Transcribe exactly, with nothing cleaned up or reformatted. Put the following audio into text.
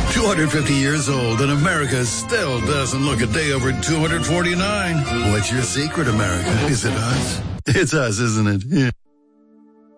two hundred fifty years old, and America still doesn't look a day over two hundred forty-nine. What's your secret, America? Is it us? It's us, isn't it? Yeah.